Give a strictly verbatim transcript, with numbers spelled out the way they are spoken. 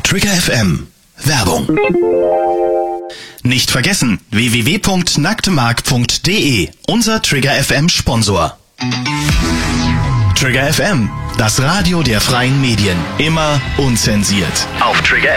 Trigger F M. Werbung. Nicht vergessen, w w w punkt nacktemark punkt d e, unser Trigger F M Sponsor. Trigger F M, das Radio der freien Medien. Immer unzensiert. Auf Trigger